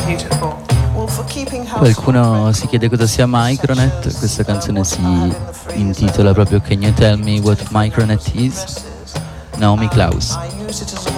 Qualcuno si chiede cosa sia Micronet. Questa canzone si intitola proprio Can You Tell Me What Micronet Is? Naomi Klaus.